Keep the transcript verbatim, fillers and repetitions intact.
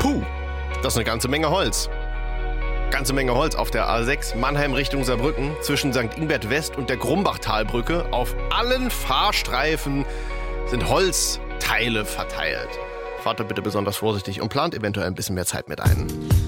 Puh, das ist eine ganze Menge Holz. Ganze Menge Holz auf der A sechs Mannheim Richtung Saarbrücken zwischen Sankt Ingbert West und der Grumbachtalbrücke. Auf allen Fahrstreifen sind Holzteile verteilt. Fahrt da bitte besonders vorsichtig und plant eventuell ein bisschen mehr Zeit mit ein.